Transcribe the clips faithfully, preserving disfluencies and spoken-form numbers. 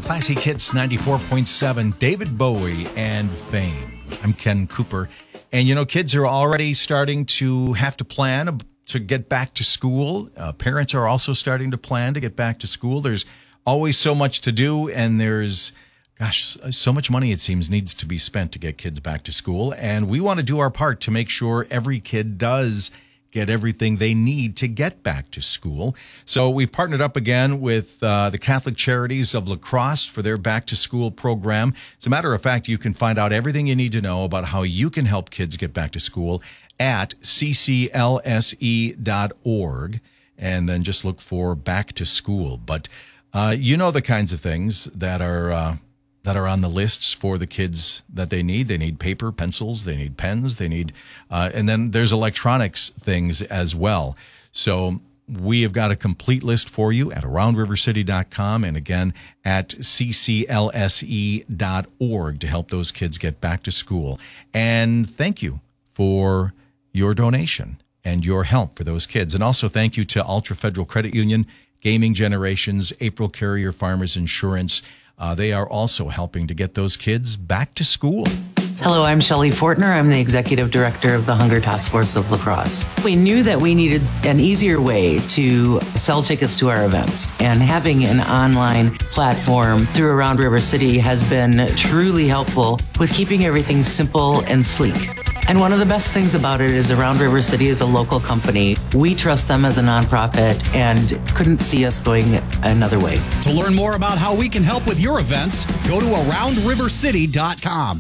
Classic Hits ninety-four point seven, David Bowie and Fame. I'm Ken Cooper. And, you know, kids are already starting to have to plan to get back to school. Uh, parents are also starting to plan to get back to school. There's always so much to do, and there's, gosh, so much money, it seems, needs to be spent to get kids back to school. And we want to do our part to make sure every kid does get everything they need to get back to school. So we've partnered up again with uh, the Catholic Charities of La Crosse for their back to school program. As a matter of fact, you can find out everything you need to know about how you can help kids get back to school at c c l s e dot org, and then just look for back to school. But uh, you know the kinds of things that are uh, that are on the lists for the kids that they need. They need paper, pencils, they need pens, they need, uh, and then there's electronics things as well. So we have got a complete list for you at around river city dot com and again at c c l s e dot org to help those kids get back to school. And thank you for your donation and your help for those kids. And also thank you to Ultra Federal Credit Union, Gaming Generations, April Carrier Farmers Insurance. Uh, they are also helping to get those kids back to school. Hello, I'm Shelley Fortner. I'm the Executive Director of the Hunger Task Force of La Crosse. We knew that we needed an easier way to sell tickets to our events, and having an online platform through Around River City has been truly helpful with keeping everything simple and sleek. And one of the best things about it is Around River City is a local company. We trust them as a nonprofit and couldn't see us going another way. To learn more about how we can help with your events, go to around river city dot com.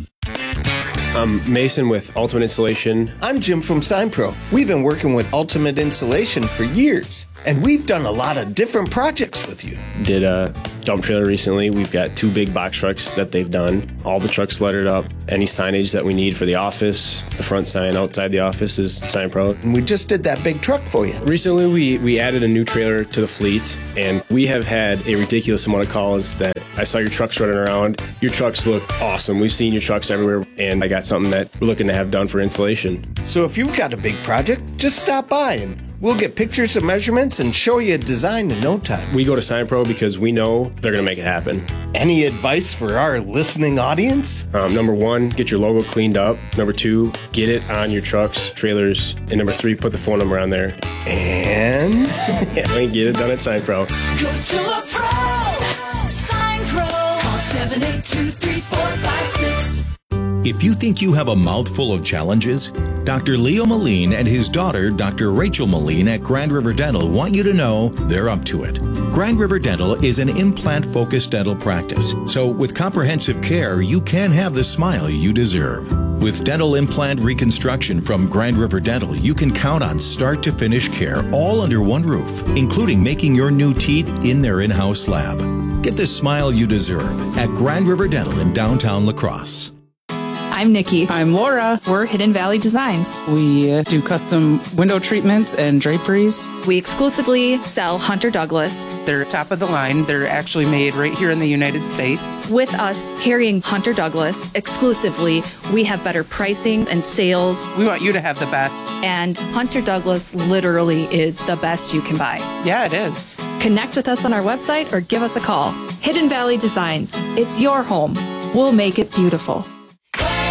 I'm Mason with Ultimate Insulation. I'm Jim from SignPro. We've been working with Ultimate Insulation for years, and we've done a lot of different projects with you. Did a dump trailer recently. We've got two big box trucks that they've done. All the trucks lettered up. Any signage that we need for the office, the front sign outside the office is SignPro. And we just did that big truck for you. Recently, we, we added a new trailer to the fleet, and we have had a ridiculous amount of calls that I saw your trucks running around. Your trucks look awesome. We've seen your trucks everywhere, and I got something that we're looking to have done for insulation. So if you've got a big project, just stop by and we'll get pictures and measurements and show you a design in no time. We go to SignPro because we know they're going to make it happen. Any advice for our listening audience? Um, number one, get your logo cleaned up. Number two, get it on your trucks, trailers. And number three, put the phone number on there. And? Yeah, we can get it done at SignPro. Go to a pro, SignPro. Call seven eight two, three four five six. If you think you have a mouthful of challenges, Doctor Leo Moline and his daughter, Doctor Rachel Moline at Grand River Dental want you to know they're up to it. Grand River Dental is an implant-focused dental practice, so with comprehensive care, you can have the smile you deserve. With dental implant reconstruction from Grand River Dental, you can count on start-to-finish care all under one roof, including making your new teeth in their in-house lab. Get the smile you deserve at Grand River Dental in downtown La Crosse. I'm Nikki. I'm Laura. We're Hidden Valley Designs. We uh, do custom window treatments and draperies. We exclusively sell Hunter Douglas. They're top of the line. They're actually made right here in the United States. With us carrying Hunter Douglas exclusively, we have better pricing and sales. We want you to have the best. And Hunter Douglas literally is the best you can buy. Yeah, it is. Connect with us on our website or give us a call. Hidden Valley Designs. It's your home. We'll make it beautiful.